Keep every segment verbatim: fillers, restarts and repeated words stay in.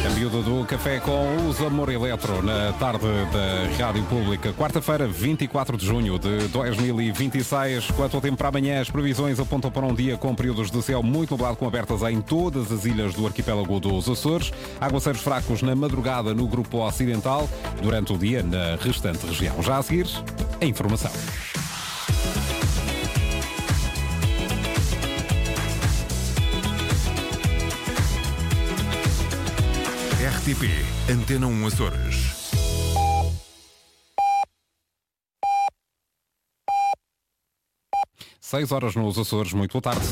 A miúda do Café com os Amor Eletro na tarde da Rádio Pública. Quarta-feira, vinte e quatro de junho de dois mil e vinte e seis. Quanto ao tempo para amanhã, as previsões apontam para um dia com períodos de céu muito nublado com abertas em todas as ilhas do arquipélago dos Açores. Aguaceiros fracos na madrugada no grupo ocidental. Durante o dia na restante região. Já a seguir, a informação. R T P Antena um Açores. Seis horas nos Açores, muito boa tarde.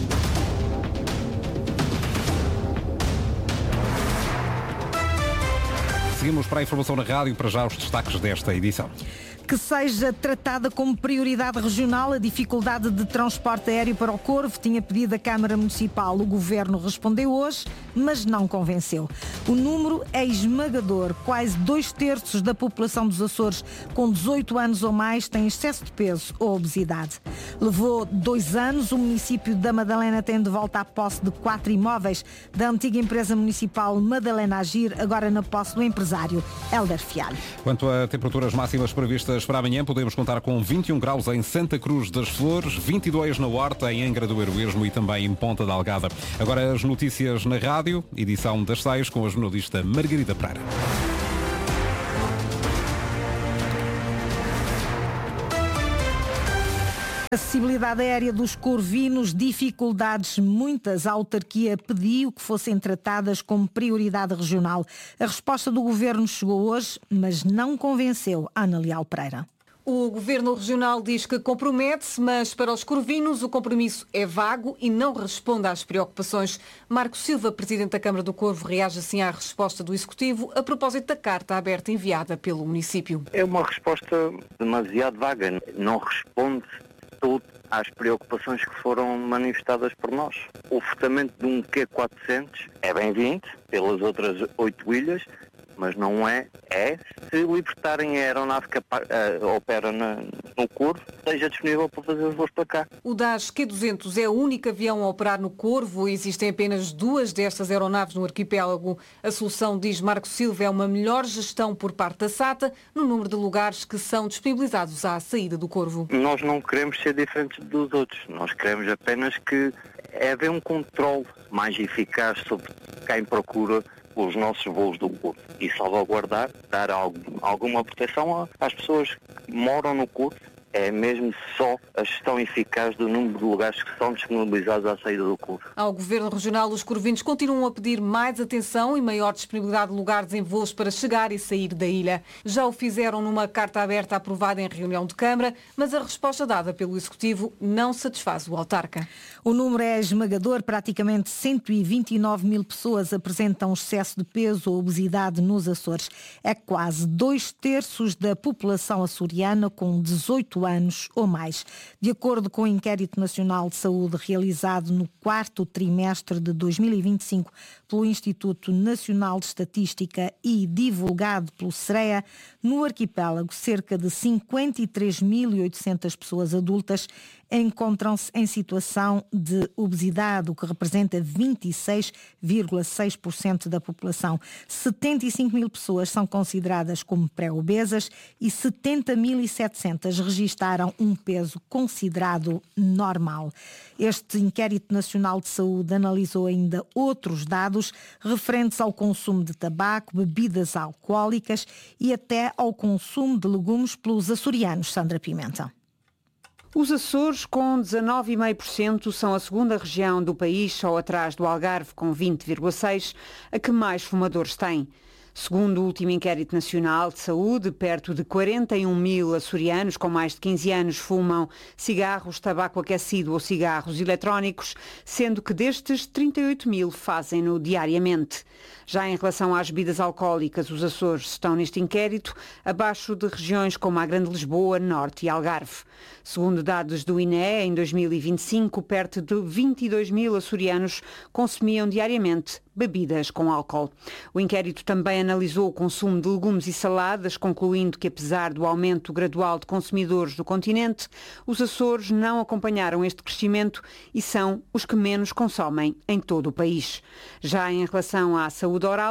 Seguimos para a informação na rádio, para já os destaques desta edição. Que seja tratada como prioridade regional a dificuldade de transporte aéreo para o Corvo, tinha pedido a Câmara Municipal. O Governo respondeu hoje, mas não convenceu. O número é esmagador. Quase dois terços da população dos Açores com dezoito anos ou mais tem excesso de peso ou obesidade. Levou dois anos, o município da Madalena tem de volta à posse de quatro imóveis da antiga empresa municipal Madalena Agir, agora na posse do empresário Hélder Fialho. Quanto a temperaturas máximas previstas para amanhã, podemos contar com vinte e um graus em Santa Cruz das Flores, vinte e dois na Horta, em Angra do Heroísmo e também em Ponta da Algada. Agora as notícias na rádio, edição das seis, com a jornalista Margarida Pereira. Acessibilidade aérea dos corvinos, dificuldades muitas. A autarquia pediu que fossem tratadas como prioridade regional. A resposta do Governo chegou hoje, mas não convenceu a Ana Leal Pereira. O Governo Regional diz que compromete-se, mas para os corvinos o compromisso é vago e não responde às preocupações. Marco Silva, Presidente da Câmara do Corvo, reage assim à resposta do Executivo a propósito da carta aberta enviada pelo município. É uma resposta demasiado vaga, não responde tudo às preocupações que foram manifestadas por nós. O furtamento de um Q quatrocentos é bem-vindo pelas outras oito ilhas, mas não é, é se libertarem a aeronave que uh, opera na, no Corvo, esteja disponível para fazer os voos para cá. O Dash Q duzentos é o único avião a operar no Corvo. Existem apenas duas destas aeronaves no arquipélago. A solução, diz Marco Silva, é uma melhor gestão por parte da SATA no número de lugares que são disponibilizados à saída do Corvo. Nós não queremos ser diferentes dos outros. Nós queremos apenas que haver um controle mais eficaz sobre quem procura os nossos voos do Corvo e salvaguardar, dar algo, alguma proteção às pessoas que moram no Corvo. É mesmo só a gestão eficaz do número de lugares que são disponibilizados à saída do Corvo. Ao Governo Regional, os corvinos continuam a pedir mais atenção e maior disponibilidade de lugares em voos para chegar e sair da ilha. Já o fizeram numa carta aberta aprovada em reunião de Câmara, mas a resposta dada pelo Executivo não satisfaz o autarca. O número é esmagador. Praticamente cento e vinte e nove mil pessoas apresentam excesso de peso ou obesidade nos Açores. É quase dois terços da população açoriana com dezoito anos ou mais. De acordo com o Inquérito Nacional de Saúde realizado no quarto trimestre de dois mil e vinte e cinco pelo Instituto Nacional de Estatística e divulgado pelo SREA, no arquipélago cerca de cinquenta e três mil e oitocentas pessoas adultas encontram-se em situação de obesidade, o que representa vinte e seis vírgula seis por cento da população. setenta e cinco mil pessoas são consideradas como pré-obesas e setenta mil e setecentas registaram um peso considerado normal. Este Inquérito Nacional de Saúde analisou ainda outros dados referentes ao consumo de tabaco, bebidas alcoólicas e até ao consumo de legumes pelos açorianos. Sandra Pimenta. Os Açores, com dezanove vírgula cinco por cento, são a segunda região do país, só atrás do Algarve, com vinte vírgula seis por cento, a que mais fumadores tem. Segundo o último Inquérito Nacional de Saúde, perto de quarenta e um mil açorianos com mais de quinze anos fumam cigarros, tabaco aquecido ou cigarros eletrónicos, sendo que destes trinta e oito mil fazem-no diariamente. Já em relação às bebidas alcoólicas, os Açores estão neste inquérito abaixo de regiões como a Grande Lisboa, Norte e Algarve. Segundo dados do I N E, em dois mil e vinte e cinco, perto de vinte e dois mil açorianos consumiam diariamente bebidas com álcool. O inquérito também analisou o consumo de legumes e saladas, concluindo que, apesar do aumento gradual de consumidores do continente, os Açores não acompanharam este crescimento e são os que menos consomem em todo o país. Já em relação à saúde oral,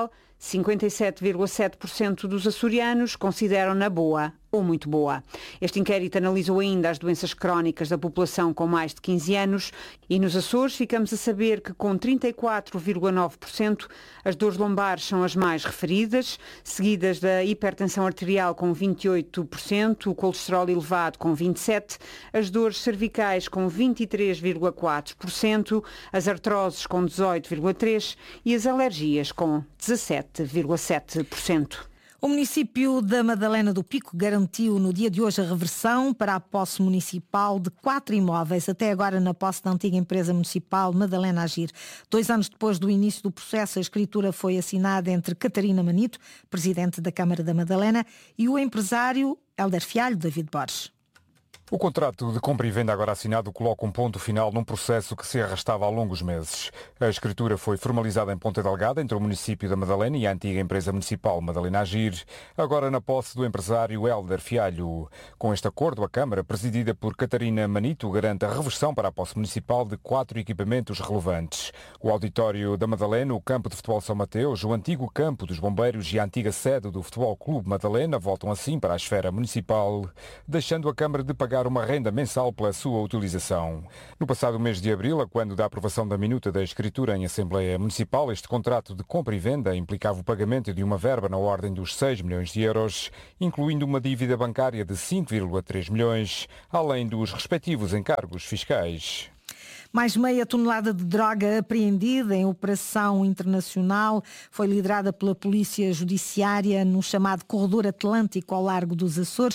cinquenta e sete vírgula sete por cento dos açorianos consideram-na boa ou muito boa. Este inquérito analisou ainda as doenças crónicas da população com mais de quinze anos e nos Açores ficamos a saber que com trinta e quatro vírgula nove por cento as dores lombares são as mais referidas, seguidas da hipertensão arterial com vinte e oito por cento, o colesterol elevado com vinte e sete por cento, as dores cervicais com vinte e três vírgula quatro por cento, as artroses com dezoito vírgula três por cento e as alergias com dezassete vírgula sete por cento. O município da Madalena do Pico garantiu no dia de hoje a reversão para a posse municipal de quatro imóveis, até agora na posse da antiga empresa municipal Madalena Agir. Dois anos depois do início do processo, a escritura foi assinada entre Catarina Manito, presidente da Câmara da Madalena, e o empresário Hélder Fialho, David Borges. O contrato de compra e venda agora assinado coloca um ponto final num processo que se arrastava há longos meses. A escritura foi formalizada em Ponta Delgada, entre o município da Madalena e a antiga empresa municipal Madalena Agir, agora na posse do empresário Hélder Fialho. Com este acordo, a Câmara, presidida por Catarina Manito, garante a reversão para a posse municipal de quatro equipamentos relevantes. O auditório da Madalena, o campo de futebol São Mateus, o antigo campo dos bombeiros e a antiga sede do Futebol Clube Madalena voltam assim para a esfera municipal, deixando a Câmara de pagar uma renda mensal pela sua utilização. No passado mês de abril, quando da aprovação da minuta da escritura em Assembleia Municipal, este contrato de compra e venda implicava o pagamento de uma verba na ordem dos seis milhões de euros, incluindo uma dívida bancária de cinco vírgula três milhões, além dos respectivos encargos fiscais. Mais meia tonelada de droga apreendida em operação internacional foi liderada pela Polícia Judiciária no chamado Corredor Atlântico ao largo dos Açores.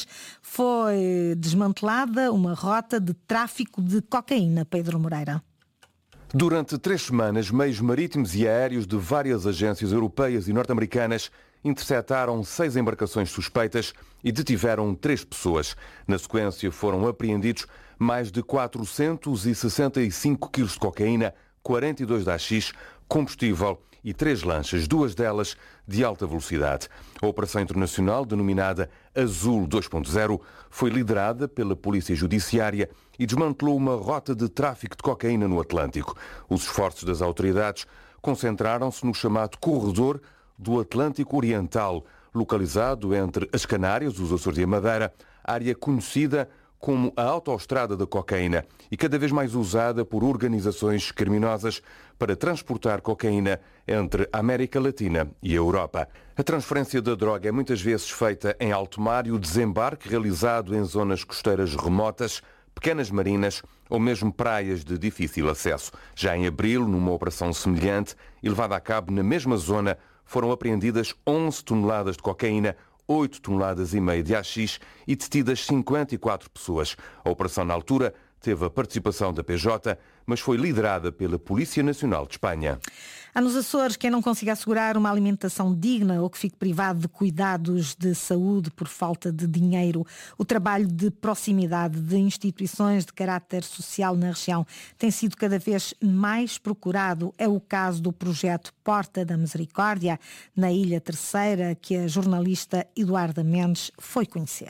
Foi desmantelada uma rota de tráfico de cocaína. Pedro Moreira. Durante três semanas, meios marítimos e aéreos de várias agências europeias e norte-americanas interceptaram seis embarcações suspeitas e detiveram três pessoas. Na sequência, foram apreendidos mais de quatrocentos e sessenta e cinco quilos de cocaína, quarenta e dois de haxixe, combustível e três lanchas, duas delas de alta velocidade. A operação internacional, denominada Azul dois ponto zero, foi liderada pela Polícia Judiciária e desmantelou uma rota de tráfico de cocaína no Atlântico. Os esforços das autoridades concentraram-se no chamado Corredor do Atlântico Oriental, localizado entre as Canárias, os Açores e a Madeira, área conhecida como a autoestrada da cocaína e cada vez mais usada por organizações criminosas para transportar cocaína entre a América Latina e a Europa. A transferência da droga é muitas vezes feita em alto mar e o desembarque realizado em zonas costeiras remotas, pequenas marinas ou mesmo praias de difícil acesso. Já em abril, numa operação semelhante e levada a cabo na mesma zona, foram apreendidas onze toneladas de cocaína, oito toneladas e meia de haxixe e detidas cinquenta e quatro pessoas. A operação, na altura, teve a participação da P J, mas foi liderada pela Polícia Nacional de Espanha. Há nos Açores quem não consiga assegurar uma alimentação digna ou que fique privado de cuidados de saúde por falta de dinheiro. O trabalho de proximidade de instituições de caráter social na região tem sido cada vez mais procurado. É o caso do projeto Porta da Misericórdia, na Ilha Terceira, que a jornalista Eduarda Mendes foi conhecer.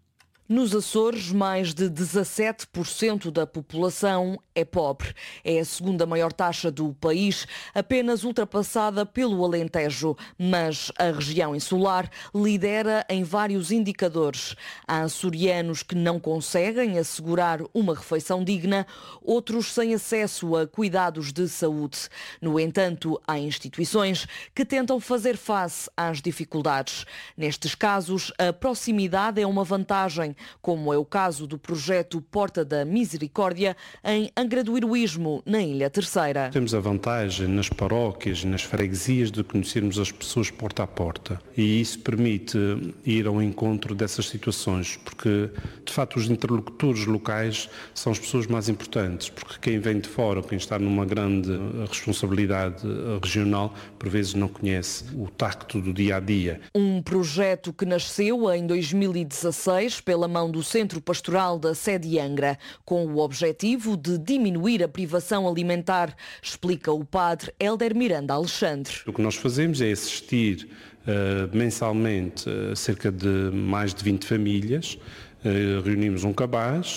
Nos Açores, mais de dezassete por cento da população é pobre. É a segunda maior taxa do país, apenas ultrapassada pelo Alentejo. Mas a região insular lidera em vários indicadores. Há açorianos que não conseguem assegurar uma refeição digna, outros sem acesso a cuidados de saúde. No entanto, há instituições que tentam fazer face às dificuldades. Nestes casos, a proximidade é uma vantagem, como é o caso do projeto Porta da Misericórdia em Angra do Heroísmo, na Ilha Terceira. Temos a vantagem nas paróquias e nas freguesias de conhecermos as pessoas porta a porta e isso permite ir ao encontro dessas situações, porque de facto os interlocutores locais são as pessoas mais importantes, porque quem vem de fora, quem está numa grande responsabilidade regional, por vezes não conhece o tacto do dia a dia. Um projeto que nasceu em dois mil e dezasseis pela mão do Centro Pastoral da Sede Angra, com o objetivo de diminuir a privação alimentar, explica o padre Hélder Miranda Alexandre. O que nós fazemos é assistir uh, mensalmente uh, cerca de mais de vinte famílias, uh, reunimos um cabaz,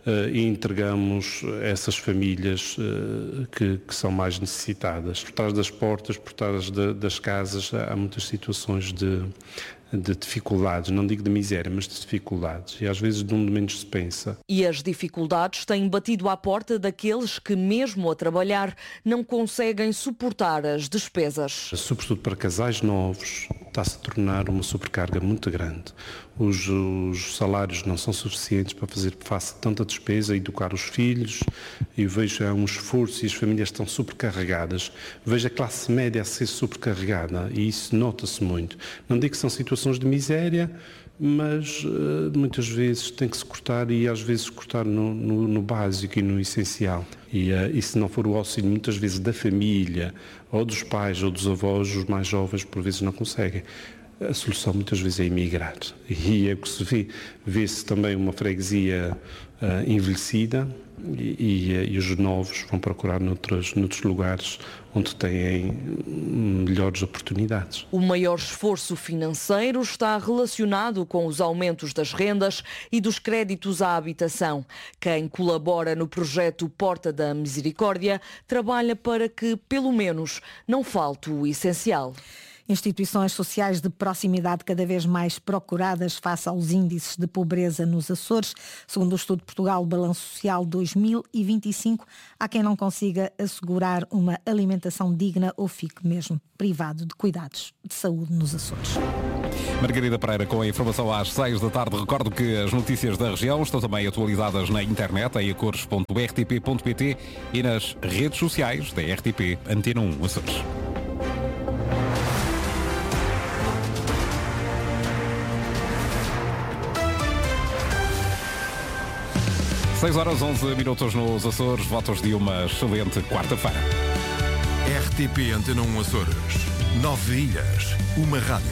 e entregamos a essas famílias que, que são mais necessitadas. Por trás das portas, por trás de, das casas, há muitas situações de, de dificuldades, não digo de miséria, mas de dificuldades, e às vezes de onde menos se pensa. E as dificuldades têm batido à porta daqueles que, mesmo a trabalhar, não conseguem suportar as despesas. Sobretudo para casais novos, está-se a tornar uma sobrecarga muito grande. Os, os salários não são suficientes para fazer face a tanta despesa, educar os filhos, e vejo um esforço e as famílias estão sobrecarregadas. Vejo a classe média a ser sobrecarregada e isso nota-se muito. Não digo que são situações de miséria, mas uh, muitas vezes tem que se cortar e às vezes cortar no, no, no básico e no essencial. E, uh, e se não for o auxílio muitas vezes da família, ou dos pais ou dos avós, os mais jovens por vezes não conseguem. A solução muitas vezes é emigrar. E é o que se vê. Vê-se também uma freguesia uh, envelhecida e, e, e os novos vão procurar noutros, noutros lugares onde têm melhores oportunidades. O maior esforço financeiro está relacionado com os aumentos das rendas e dos créditos à habitação. Quem colabora no projeto Porta da Misericórdia trabalha para que, pelo menos, não falte o essencial. Instituições sociais de proximidade cada vez mais procuradas face aos índices de pobreza nos Açores. Segundo o estudo Portugal Balanço Social dois mil e vinte e cinco, há quem não consiga assegurar uma alimentação digna ou fique mesmo privado de cuidados de saúde nos Açores. Margarida Pereira com a informação às seis da tarde. Recordo que as notícias da região estão também atualizadas na internet, em acores ponto r t p ponto p t e nas redes sociais da R T P Antena um Açores. seis horas onze minutos nos Açores, votos de uma excelente quarta-feira. R T P Antena um Açores. Nove ilhas, uma rádio.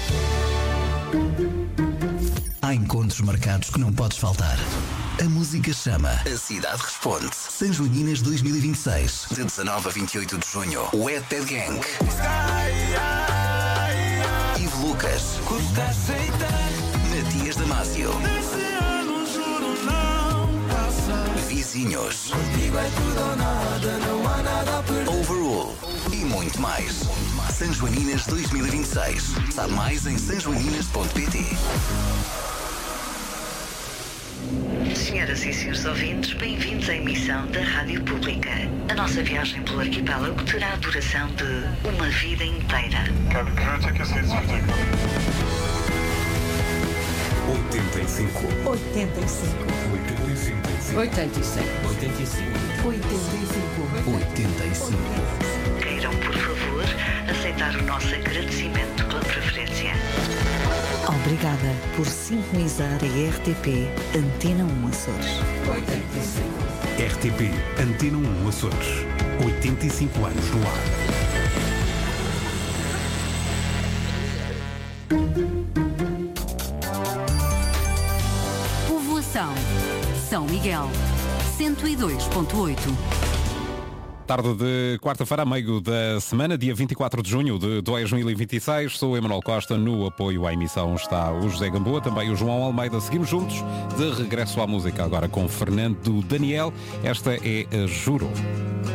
Há encontros marcados que não podes faltar. A música chama, a cidade responde. São Joaninas dois mil e vinte e seis, de dezanove a vinte e oito de junho. Wet Dead Gang. Ivo Lucas. Matias Damasio. Vizinhos. Overall. E muito mais. São Joaninas dois mil e vinte e seis. Sabe mais em são joaninas ponto p t. Senhoras e senhores ouvintes, bem-vindos à emissão da Rádio Pública. A nossa viagem pelo arquipélago terá a duração de uma vida inteira. oitenta e cinco. oitenta e cinco. oitenta e cinco. oitenta e cinco. oitenta e cinco. oitenta e cinco. oitenta e cinco. Queiram, por favor, aceitar o nosso agradecimento pela preferência. Obrigada por sintonizar a R T P Antena um Açores. oitenta e cinco. R T P Antena um Açores. oitenta e cinco anos no ar. Povoação São Miguel cento e dois ponto oito. Tarde de quarta-feira, a meio da semana, dia vinte e quatro de junho de dois mil e vinte e seis. Sou Emanuel Costa, no apoio à emissão está o José Gamboa, também o João Almeida. Seguimos juntos, de regresso à música, agora com Fernando Daniel. Esta é a Juro.